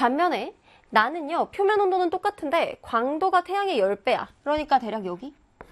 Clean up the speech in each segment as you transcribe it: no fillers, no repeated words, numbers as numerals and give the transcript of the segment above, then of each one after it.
반면에 나는요, 표면 온도는 똑같은데 광도가 태양의 10배야. 그러니까 대략 여기.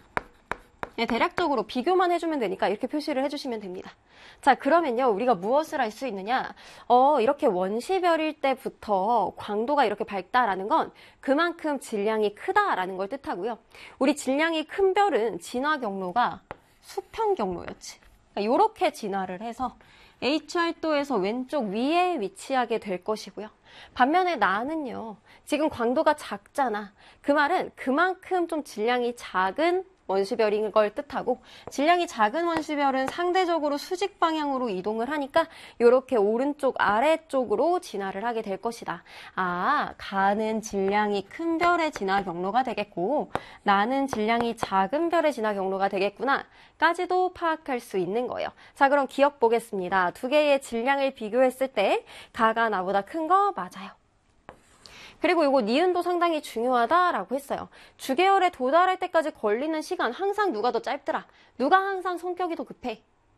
네, 대략적으로 비교만 해주면 되니까 이렇게 표시를 해주시면 됩니다. 자, 그러면요, 우리가 무엇을 알 수 있느냐? 이렇게 원시별일 때부터 광도가 이렇게 밝다라는 건 그만큼 질량이 크다라는 걸 뜻하고요. 우리 질량이 큰 별은 진화 경로가 수평 경로였지. 그러니까 이렇게 진화를 해서 H활도에서 왼쪽 위에 위치하게 될 것이고요. 반면에 나는요, 지금 광도가 작잖아. 그 말은 그만큼 좀 질량이 작은 원시별인 걸 뜻하고, 질량이 작은 원시별은 상대적으로 수직 방향으로 이동을 하니까 이렇게 오른쪽 아래쪽으로 진화를 하게 될 것이다. 아, 가는 질량이 큰 별의 진화 경로가 되겠고 나는 질량이 작은 별의 진화 경로가 되겠구나 까지도 파악할 수 있는 거예요. 자, 그럼 기억 보겠습니다. 두 개의 질량을 비교했을 때 가가 나보다 큰 거 맞아요. 그리고 이거 니은도 상당히 중요하다라고 했어요. 주계열에 도달할 때까지 걸리는 시간 항상 누가 더 짧더라. 누가 항상 성격이 더 급해.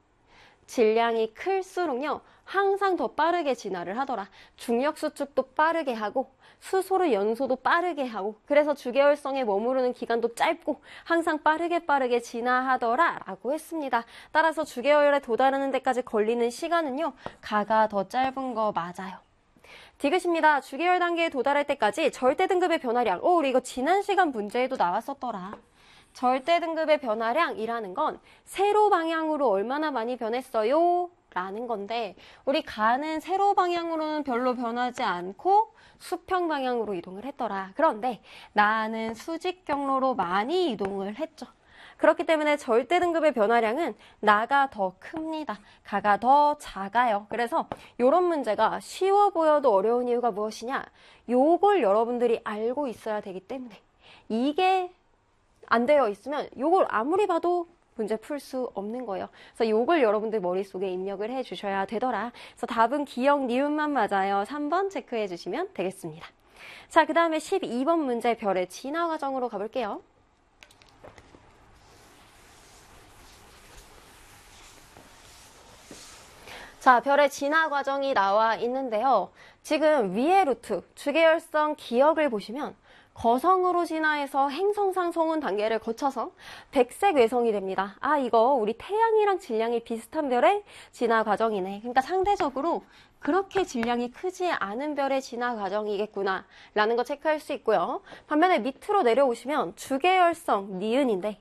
질량이 클수록요. 항상 더 빠르게 진화를 하더라. 중력 수축도 빠르게 하고 수소를 연소도 빠르게 하고 그래서 주계열성에 머무르는 기간도 짧고 항상 빠르게 진화하더라 라고 했습니다. 따라서 주계열에 도달하는 데까지 걸리는 시간은요. 가가 더 짧은 거 맞아요. 디귿입니다. 주계열 단계에 도달할 때까지 절대 등급의 변화량. 우리 이거 지난 시간 문제에도 나왔었더라. 절대 등급의 변화량이라는 건 세로 방향으로 얼마나 많이 변했어요? 라는 건데 우리 가는 세로 방향으로는 별로 변하지 않고 수평 방향으로 이동을 했더라. 그런데 나는 수직 경로로 많이 이동을 했죠. 그렇기 때문에 절대 등급의 변화량은 나가 더 큽니다. 가가 더 작아요. 그래서 이런 문제가 쉬워 보여도 어려운 이유가 무엇이냐? 요걸 여러분들이 알고 있어야 되기 때문에 이게 안 되어 있으면 요걸 아무리 봐도 문제 풀 수 없는 거예요. 그래서 요걸 여러분들 머릿속에 입력을 해 주셔야 되더라. 그래서 답은 기억, 니은만 맞아요. 3번 체크해 주시면 되겠습니다. 자, 그 다음에 12번 문제 별의 진화 과정으로 가볼게요. 자, 별의 진화 과정이 나와 있는데요. 지금 위의 루트, 주계열성 기억을 보시면 거성으로 진화해서 행성상 성운 단계를 거쳐서 백색 외성이 됩니다. 아, 이거 우리 태양이랑 질량이 비슷한 별의 진화 과정이네. 그러니까 상대적으로 그렇게 질량이 크지 않은 별의 진화 과정이겠구나 라는 거 체크할 수 있고요. 반면에 밑으로 내려오시면 주계열성 니은인데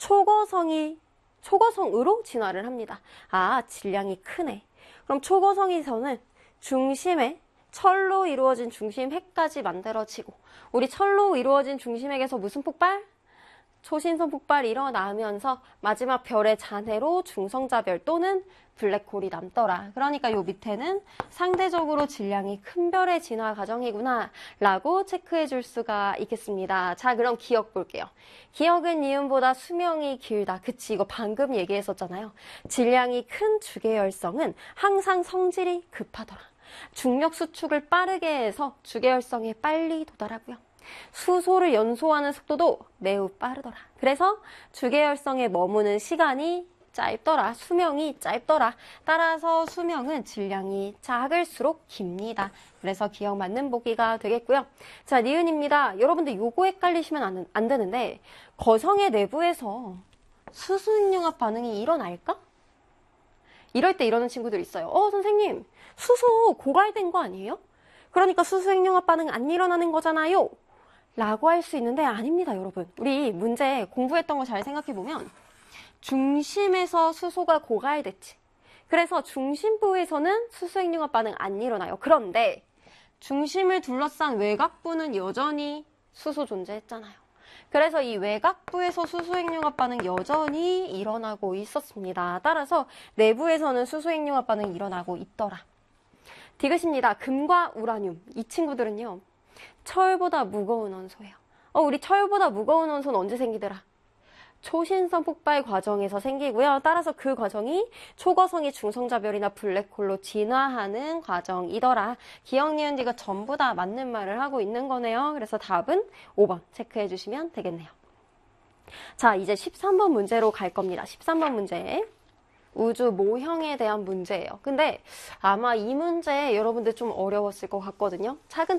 초거성으로 진화를 합니다. 아, 질량이 크네. 그럼 초거성에서는 중심에 철로 이루어진 중심핵까지 만들어지고 우리 철로 이루어진 중심핵에서 무슨 폭발? 초신성 폭발이 일어나면서 마지막 별의 잔해로 중성자별 또는 블랙홀이 남더라. 그러니까 요 밑에는 상대적으로 질량이 큰 별의 진화 과정이구나 라고 체크해 줄 수가 있겠습니다. 자, 그럼 기억 볼게요. 기억은 니은보다 수명이 길다. 그치, 이거 방금 얘기했었잖아요. 질량이 큰 주계열성은 항상 성질이 급하더라. 중력 수축을 빠르게 해서 주계열성에 빨리 도달하고요. 수소를 연소하는 속도도 매우 빠르더라. 그래서 주계열성에 머무는 시간이 짧더라. 수명이 짧더라. 따라서 수명은 질량이 작을수록 깁니다. 그래서 기억 맞는 보기가 되겠고요. 자, 니은입니다. 여러분들 요거 헷갈리시면 안 되는데 거성의 내부에서 수소행융합 반응이 일어날까? 이럴 때 이러는 친구들 있어요. 선생님, 수소 고갈된 거 아니에요? 그러니까 수소행융합 반응 안 일어나는 거잖아요. 라고 할 수 있는데 아닙니다, 여러분. 우리 문제 공부했던 거 잘 생각해보면 중심에서 수소가 고갈됐지. 그래서 중심부에서는 수소행융합 반응 안 일어나요. 그런데 중심을 둘러싼 외곽부는 여전히 수소 존재했잖아요. 그래서 이 외곽부에서 수소행융합 반응 여전히 일어나고 있었습니다. 따라서 내부에서는 수소행융합 반응이 일어나고 있더라. 디귿입니다. 금과 우라늄. 이 친구들은요. 철보다 무거운 원소예요. 우리 철보다 무거운 원소는 언제 생기더라? 초신성 폭발 과정에서 생기고요. 따라서 그 과정이 초거성이 중성자별이나 블랙홀로 진화하는 과정이더라. 기억, 니은, 디귿 전부 다 맞는 말을 하고 있는 거네요. 그래서 답은 5번 체크해 주시면 되겠네요. 자, 이제 13번 문제로 갈 겁니다. 13번 문제. 우주 모형에 대한 문제예요. 근데 아마 이 문제 여러분들 좀 어려웠을 것 같거든요.